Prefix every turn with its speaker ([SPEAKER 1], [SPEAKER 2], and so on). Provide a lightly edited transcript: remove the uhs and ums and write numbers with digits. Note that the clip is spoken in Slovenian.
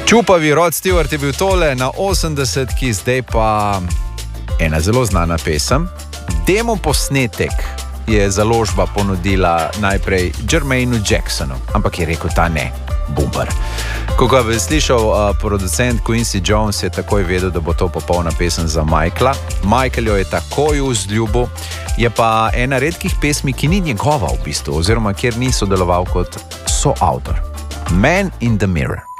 [SPEAKER 1] Čupavi Rod Stewart je bil tole na 80-ki, zdaj pa ena zelo znana pesem. Demo posnetek je založba ponudila najprej Jermaineu Jacksonu, ampak je rekel ta ne, bumper. Ko ga je slišal producent Quincy Jones, je takoj vedel, da bo to popolna pesem za Michaela. Michael jo je takoj vzljubil, je pa ena redkih pesmi, ki ni njegova v bistvu, oziroma kjer ni sodeloval kot soavtor. Man in the Mirror.